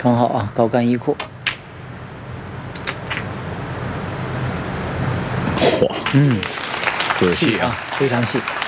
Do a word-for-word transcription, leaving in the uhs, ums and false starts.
很好啊，高干一阔。 嚯， 嗯， 仔细啊， 非常细。